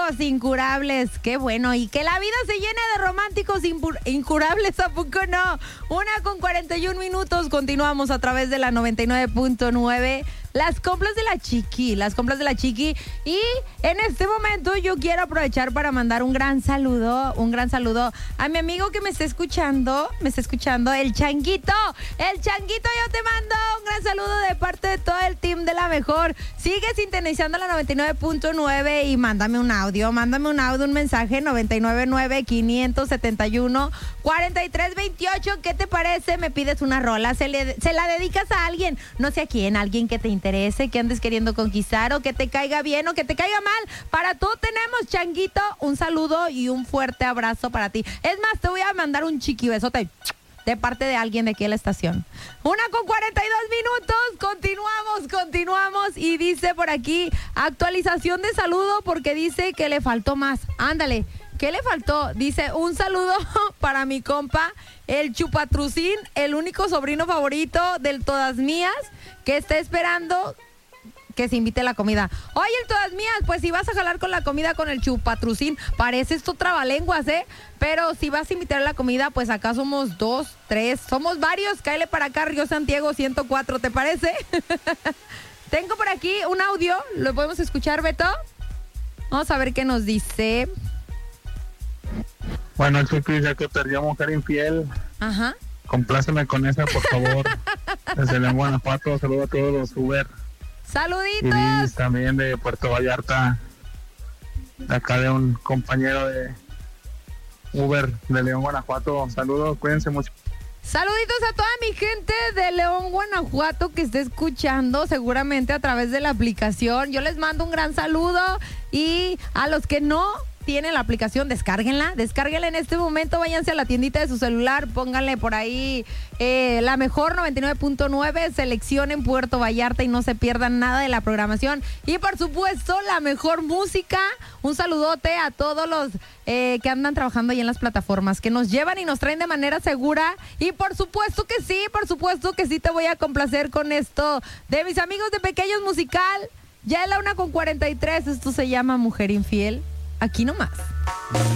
incurables, qué bueno. Y que la vida se llene de románticos incurables, ¿a poco no? 1:41, continuamos a través de la 99.9. Las compras de la Chiqui. Y en este momento yo quiero aprovechar para mandar un gran saludo a mi amigo que me está escuchando, el Changuito. El Changuito, yo te mando un gran saludo de parte de todo el team de La Mejor. Sigue sintonizando la 99.9 y mándame un audio, un mensaje, 999-571-4328. ¿Qué te parece? Me pides una rola, se la dedicas a alguien, no sé a quién, alguien que te interese, que andes queriendo conquistar o que te caiga bien o que te caiga mal. Para todo tenemos, Changuito, un saludo y un fuerte abrazo para ti. Es más, te voy a mandar un chiqui besote de parte de alguien de aquí en la estación. 1:42, continuamos y dice por aquí, actualización de saludo porque dice que le faltó más. Ándale, ¿qué le faltó? Dice, un saludo para mi compa, el Chupatrucín, el único sobrino favorito del Todas Mías, que está esperando que se invite a la comida. Oye, el Todas Mías, pues si vas a jalar con la comida con el Chupatrucín, parece esto trabalenguas, pero si vas a invitar a la comida, pues acá somos 2, 3, somos varios. Cáele para acá, Río Santiago 104, ¿te parece? Tengo por aquí un audio, ¿lo podemos escuchar, Beto? Vamos a ver qué nos dice. Bueno, Chiqui, ya que perdió Mujer Infiel, ajá, compláceme con esa, por favor. Desde León, Guanajuato, saludo a todos los Uber. ¡Saluditos! Y también de Puerto Vallarta, de acá de un compañero de Uber de León, Guanajuato. Saludos, cuídense mucho. Saluditos a toda mi gente de León, Guanajuato, que esté escuchando seguramente a través de la aplicación. Yo les mando un gran saludo y a los que no tienen la aplicación, descárguenla en este momento, váyanse a la tiendita de su celular, pónganle por ahí La Mejor 99.9, seleccionen Puerto Vallarta y no se pierdan nada de la programación. Y por supuesto, la mejor música. Un saludote a todos los que andan trabajando ahí en las plataformas, que nos llevan y nos traen de manera segura. Y por supuesto que sí te voy a complacer con esto de mis amigos de Pequeños Musical. Ya es la 1:43, esto se llama Mujer Infiel. Aquí nomás.